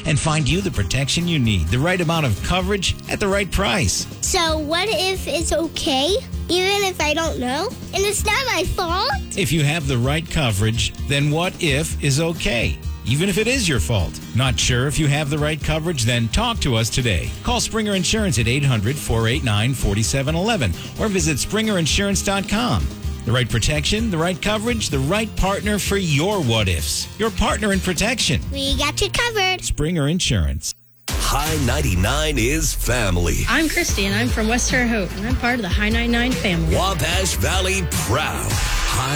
and find you the protection you need, the right amount of coverage at the right price. So what if it's okay, even if I don't know? And it's not my fault? If you have the right coverage, then what if is okay, even if it is your fault. Not sure if you have the right coverage? Then talk to us today. Call Springer Insurance at 800-489-4711 or visit springerinsurance.com. The right protection, the right coverage, the right partner for your what-ifs. Your partner in protection. We got you covered. Springer Insurance. High 99 is family. I'm Christy, and I'm from West Terre Haute, and I'm part of the High 99 family. Wabash Valley proud.